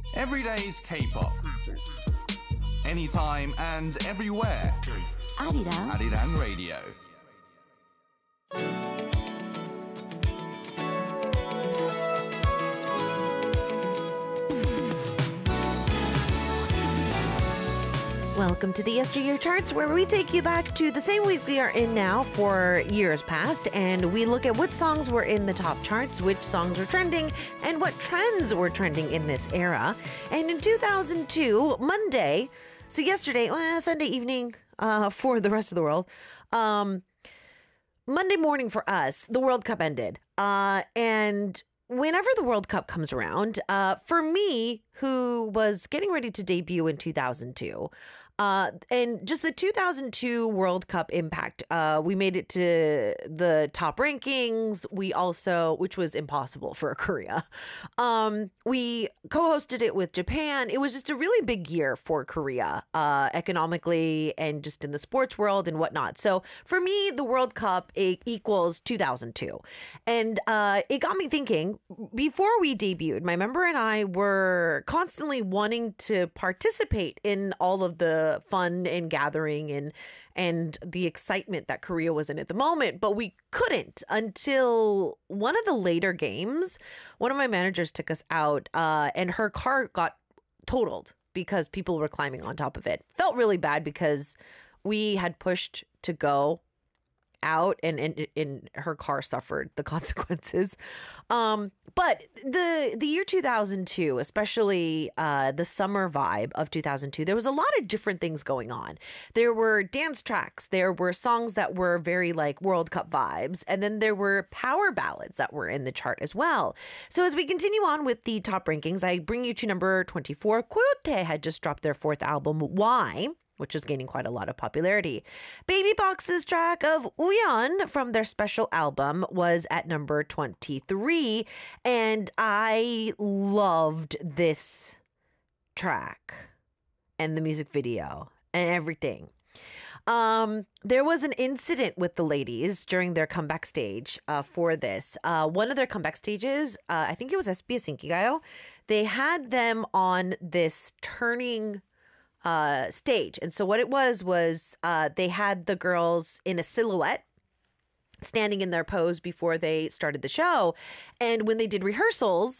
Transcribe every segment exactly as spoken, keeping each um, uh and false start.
Everyday's K-pop. Anytime and everywhere. Arirang. Arirang Radio. Welcome to the Yesteryear Charts, where we take you back to the same week we are in now for years past, and we look at what songs were in the top charts, which songs were trending, and what trends were trending in this era. And in two thousand two, Monday, so yesterday, well, Sunday evening uh, for the rest of the world, um, Monday morning for us, the World Cup ended. Uh, and whenever the World Cup comes around, uh, for me, who was getting ready to debut in two thousand two, Uh, and just the two thousand two World Cup impact, uh, we made it to the top rankings. We also, which was impossible for Korea. Um, we co-hosted it with Japan. It was just a really big year for Korea, uh, economically and just in the sports world and whatnot. So for me, the World Cup it equals two thousand two. And uh, it got me thinking, before we debuted, my member and I were constantly wanting to participate in all of the fun and gathering and and the excitement that Korea was in at the moment, but we couldn't until one of the later games. One of my managers took us out uh, and her car got totaled because people were climbing on top of it. Felt really bad because we had pushed to go out and, and, and her car suffered the consequences. Um, but the the year two thousand two, especially uh, the summer vibe of two thousand two, there was a lot of different things going on. There were dance tracks. There were songs that were very like World Cup vibes. And then there were power ballads that were in the chart as well. So as we continue on with the top rankings, I bring you to number twenty-four. Coyote had just dropped their fourth album, Why?, which is gaining quite a lot of popularity. Baby Box's track of Uyeon from their special album was at number twenty-three, and I loved this track and the music video and everything. Um, there was an incident with the ladies during their comeback stage uh, for this. Uh, one of their comeback stages, uh, I think it was S B S Inkigayo, they had them on this turning Uh, stage. And so what it was was uh, they had the girls in a silhouette standing in their pose before they started the show. And when they did rehearsals,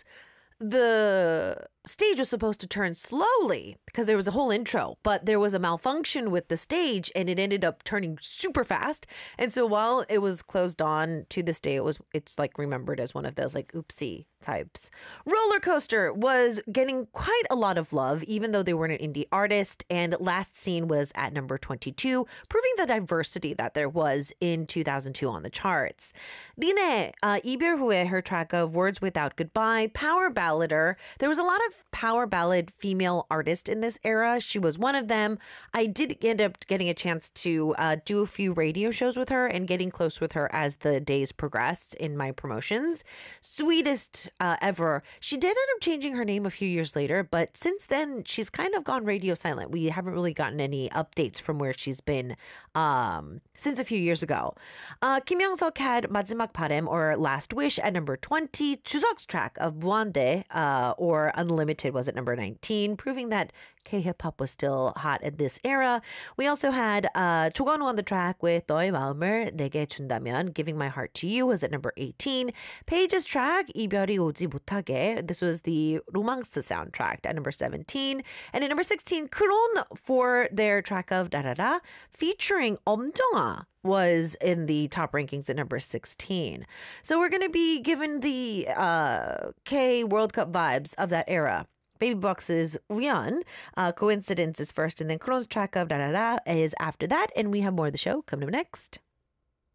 the stage was supposed to turn slowly because there was a whole intro, but there was a malfunction with the stage and it ended up turning super fast. And so while it was closed on, to this day, it was it's like remembered as one of those like oopsie types. Roller Coaster was getting quite a lot of love, even though they were an indie artist. And Last Scene was at number twenty-two, proving the diversity that there was in two thousand two on the charts. Rinne, uh, 이별 후에, her track of Words Without Goodbye, power ballader. There was a lot of power ballad female artists in this era. She was one of them. I did end up getting a chance to uh, do a few radio shows with her and getting close with her as the days progressed in my promotions. Sweetest uh, ever. She did end up changing her name a few years later, but since then, she's kind of gone radio silent. We haven't really gotten any updates from where she's been um, since a few years ago. Uh, Kim Young-seok had 마지막 바람, or Last Wish, at number twenty. Chuseok's track of 무한대, uh, or Unlimited, was at number nineteen, proving that K-hip-hop was still hot at this era. We also had uh, 조건우 on the track with 너의 마음을 내게 준다면, Giving My Heart to You, was at number eighteen. Paige's track, 이별이 오지 못하게, this was the Romance soundtrack, at number seventeen. And at number sixteen, Kron for their track of 다라라, featuring 엄정화, was in the top rankings at number sixteen. So we're going to be given the uh, K World Cup vibes of that era. Baby Box's Uyeon, uh, Coincidence is first, and then Kron's track of Da Da Da is after that. And we have more of the show coming up next.